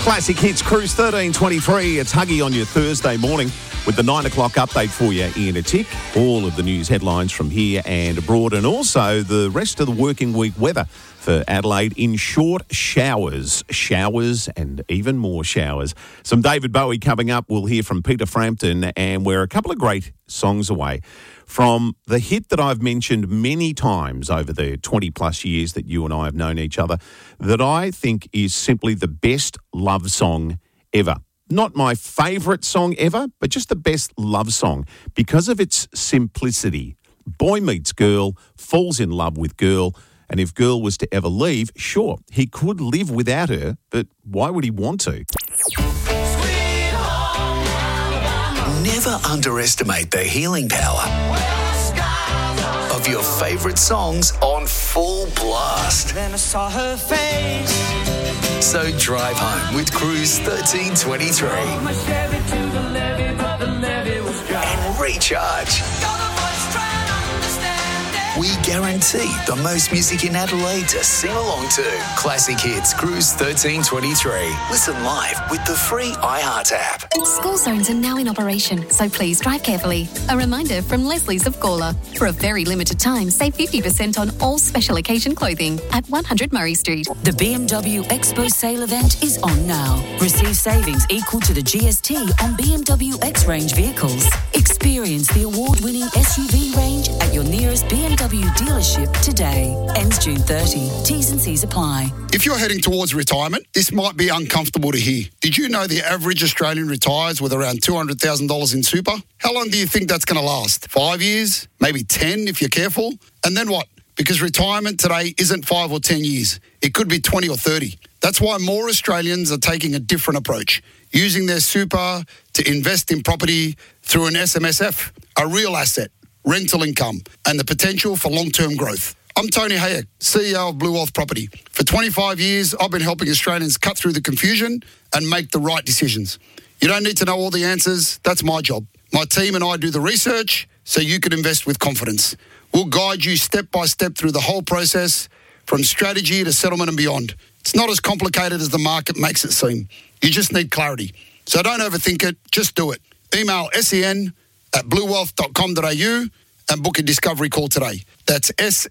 Classic Hits Cruise 1323. It's Huggy on your Thursday morning with the 9 o'clock update for you in a tick. All of the news headlines from here and abroad, and also the rest of the working week weather for Adelaide in short showers, and even more showers. Some David Bowie coming up. We'll hear from Peter Frampton, and we're a couple of great songs away from the hit that I've mentioned many times over the 20-plus years that you and I have known each other, that I think is simply the best love song ever. Not my favourite song ever, but just the best love song because of its simplicity. Boy meets girl, falls in love with girl, and if girl was to ever leave, sure, he could live without her, but why would he want to? Never underestimate the healing power of your favourite songs on full blast. Then I saw her face. So drive home with Cruise 1323 and recharge. We guarantee the most music in Adelaide to sing along to. Classic Hits Cruise 1323. Listen live with the free iHeart app. School zones are now in operation, so please drive carefully. A reminder from Leslie's of Gawler. For a very limited time, save 50% on all special occasion clothing at 100 Murray Street. The BMW Expo sale event is on now. Receive savings equal to the GST on BMW X-Range vehicles. Experience the award-winning SUV range at your nearest BMW dealership today. Ends June 30. T's and C's apply. If you're heading towards retirement, this might be uncomfortable to hear. Did you know the average Australian retires with around $200,000 in super? How long do you think that's going to last? 5 years? Maybe 10 if you're careful? And then what? Because retirement today isn't 5 or 10 years. It could be 20 or 30. That's why more Australians are taking a different approach, using their super to invest in property through an SMSF, a real asset, rental income, and the potential for long-term growth. I'm Tony Hayek, CEO of Blue Wealth Property. For 25 years, I've been helping Australians cut through the confusion and make the right decisions. You don't need to know all the answers. That's my job. My team and I do the research so you can invest with confidence. We'll guide you step by step through the whole process, from strategy to settlement and beyond. It's not as complicated as the market makes it seem. You just need clarity. So don't overthink it, just do it. Email sen@bluewealth.com.au and book a discovery call today. That's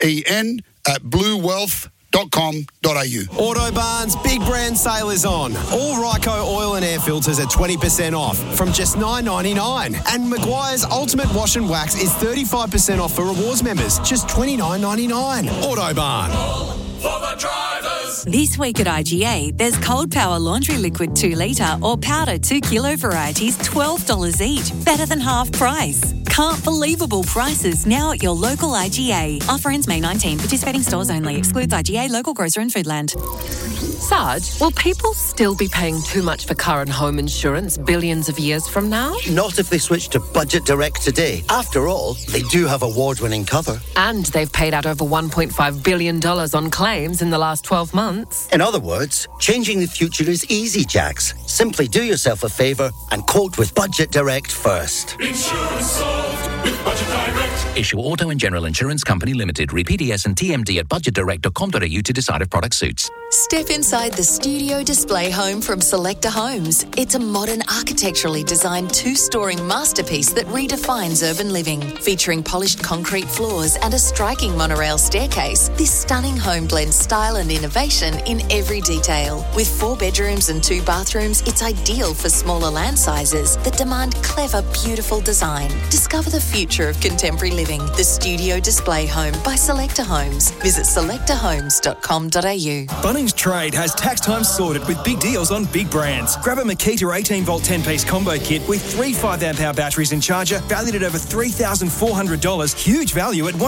sen@bluewealth.com.au. Autobarn's big brand sale is on. All Ryco oil and air filters are 20% off from just $9.99. And Maguire's Ultimate Wash and Wax is 35% off for rewards members, just $29.99. Autobarn. For the drivers. This week at IGA, there's Cold Power Laundry Liquid 2 litre or powder 2 kilo varieties, $12 each. Better than half price. Can't believable prices now at your local IGA. Offer ends May 19. Participating stores only. Excludes IGA, local grocer and Foodland. Sarge, will people still be paying too much for car and home insurance billions of years from now? Not if they switch to Budget Direct today. After all, they do have award-winning cover. And they've paid out over $1.5 billion on claims in the last 12 months. In other words, changing the future is easy, Jax. Simply do yourself a favour and quote with Budget Direct first. Insurance solved with Budget Direct. Issue Auto and General Insurance Company Limited. Read PDS and TMD at budgetdirect.com.au to decide if product suits. Step inside the studio display home from Selector Homes. It's a modern, architecturally designed 2-story masterpiece that redefines urban living. Featuring polished concrete floors and a striking monorail staircase, this stunning home blends style and innovation in every detail. With 4 bedrooms and 2 bathrooms, it's ideal for smaller land sizes that demand clever, beautiful design. Discover the future of contemporary living. The Studio Display Home by Selector Homes. Visit selectorhomes.com.au. Bunnings Trade has tax time sorted with big deals on big brands. Grab a Makita 18-volt 10-piece combo kit with 3 5-amp-hour batteries and charger valued at over $3,400. Huge value at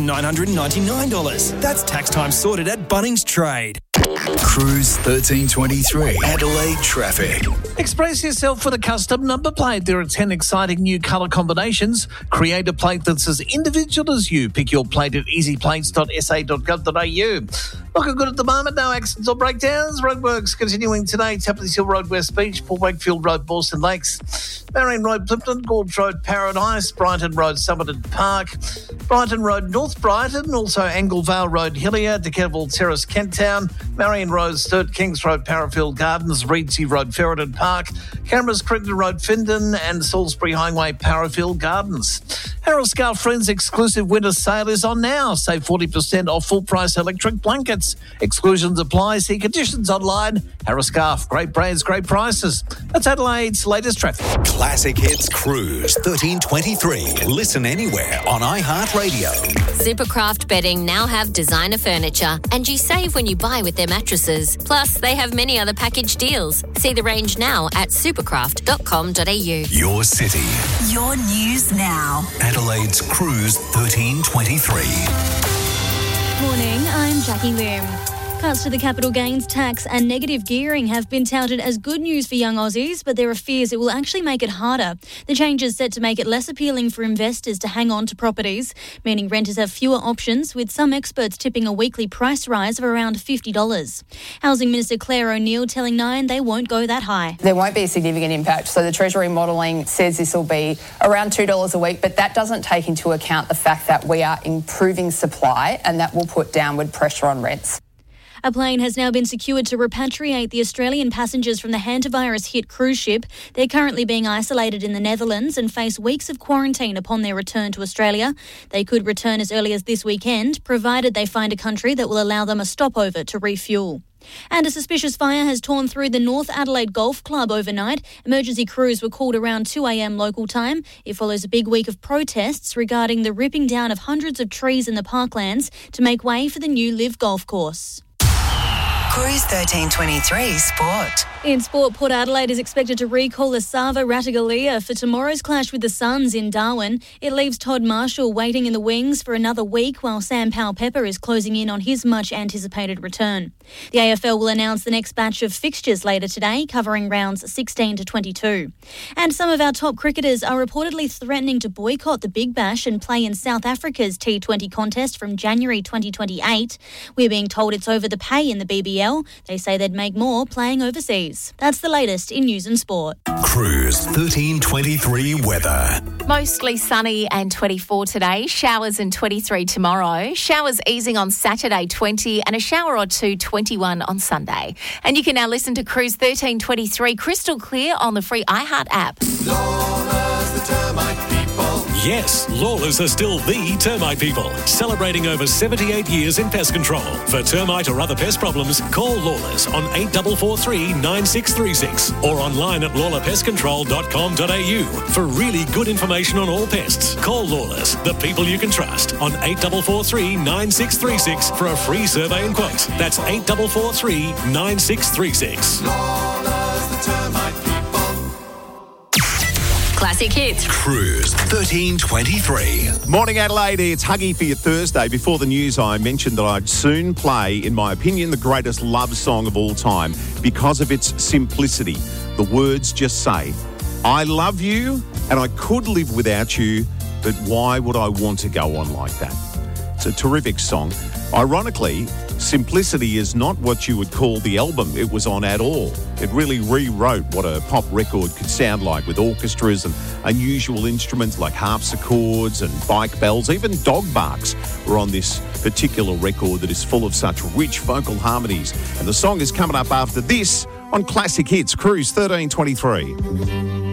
$1,999. That's tax time sorted at Bunnings Trade. Cruise 1323. Adelaide traffic. Express yourself with a custom number plate. There are 10 exciting new colour combinations. Create a plate that's as individual as you. Pick your plate at easyplates.sa.gov.au. Looking good at the moment, no accidents or breakdowns. Roadworks continuing today. Tapley's Hill Road, West Beach, Port Wakefield Road, Boston Lakes, Marion Road, Plimpton, Gorge Road, Paradise, Brighton Road, Somerton Park, Brighton Road, North Brighton, also Anglevale Road, Hillier, Decaturville Terrace, Kent Town, Marion Road, Sturt, Kings Road, Parafield Gardens, Reedsy Road, Ferryden Park, Cameras, Crichton Road, Findon, and Salisbury Highway, Parafield Gardens. Harold Scarf Friends exclusive winter sale is on now. Save 40% off full price electric blankets. Exclusions apply. See conditions online. Harold Scarf, great brands, great prices. That's Adelaide's latest traffic. Classic Hits Cruise 1323. Listen anywhere on iHeartRadio. Supercraft Bedding now have designer furniture, and you save when you buy with their mattresses. Plus, they have many other package deals. See the range now at supercraft.com.au. Your city. Your news now. Adelaide's Cruise 1323. Morning, I'm Jackie Lim. Cuts to the capital gains tax and negative gearing have been touted as good news for young Aussies, but there are fears it will actually make it harder. The change is set to make it less appealing for investors to hang on to properties, meaning renters have fewer options, with some experts tipping a weekly price rise of around $50. Housing Minister Claire O'Neill telling Nine they won't go that high. There won't be a significant impact. So the Treasury modelling says this will be around $2 a week, but that doesn't take into account the fact that we are improving supply and that will put downward pressure on rents. A plane has now been secured to repatriate the Australian passengers from the hantavirus-hit cruise ship. They're currently being isolated in the Netherlands and face weeks of quarantine upon their return to Australia. They could return as early as this weekend, provided they find a country that will allow them a stopover to refuel. And a suspicious fire has torn through the North Adelaide Golf Club overnight. Emergency crews were called around 2 a.m. local time. It follows a big week of protests regarding the ripping down of hundreds of trees in the parklands to make way for the new Live golf course. Cruise 1323 Sport. In sport, Port Adelaide is expected to recall Esava Ratugolea for tomorrow's clash with the Suns in Darwin. It leaves Todd Marshall waiting in the wings for another week while Sam Powell-Pepper is closing in on his much-anticipated return. The AFL will announce the next batch of fixtures later today, covering rounds 16 to 22. And some of our top cricketers are reportedly threatening to boycott the Big Bash and play in South Africa's T20 contest from January 2028. We're being told it's over the pay in the BBL. They say they'd make more playing overseas. That's the latest in news and sport. Cruise 1323 weather. Mostly sunny and 24 today. Showers and 23 tomorrow. Showers easing on Saturday, 20, and a shower or two, 21 on Sunday. And you can now listen to Cruise 1323 crystal clear on the free iHeart app. Lawless, the termite people. Yes, Lawless are still the termite people, celebrating over 78 years in pest control. For termite or other pest problems, call Lawless on 8443 9636 or online at lawlerpestcontrol.com.au for really good information on all pests. Call Lawless, the people you can trust, on 8443 9636 for a free survey and quote. That's 8443 9636. Lawless, the termite people. Classic Hits. Cruise 1323. Morning, Adelaide. It's Huggy for your Thursday. Before the news, I mentioned that I'd soon play, in my opinion, the greatest love song of all time because of its simplicity. The words just say, I love you and I could live without you, but why would I want to go on like that? It's a terrific song. Ironically, simplicity is not what you would call the album it was on at all. It really rewrote what a pop record could sound like, with orchestras and unusual instruments like harpsichords and bike bells. Even dog barks were on this particular record that is full of such rich vocal harmonies. And the song is coming up after this on Classic Hits, Cruise 1323.